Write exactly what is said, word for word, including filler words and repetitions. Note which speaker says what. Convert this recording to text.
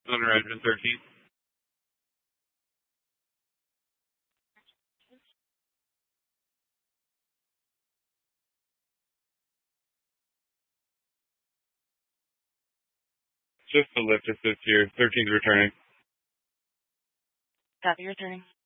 Speaker 1: Owner engine thirteen. Just the lift assist here. thirteen's returning.
Speaker 2: Copy, returning.